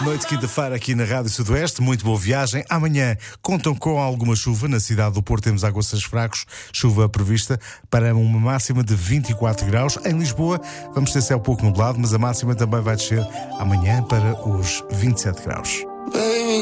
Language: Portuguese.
Noite de quinta-feira aqui na Rádio Sudoeste, muito boa viagem. Amanhã contam com alguma chuva. Na cidade do Porto temos aguaceiros fracos, chuva prevista para uma máxima de 24 graus. Em Lisboa vamos ter céu pouco nublado, mas a máxima também vai descer amanhã para os 27 graus.